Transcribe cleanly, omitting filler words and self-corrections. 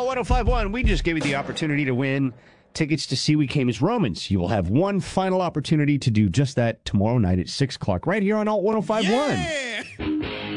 1051, we just gave you the opportunity to win tickets to See We Came as Romans. You will have one final opportunity to do just that tomorrow night at 6 o'clock right here on Alt 1051. Yeah!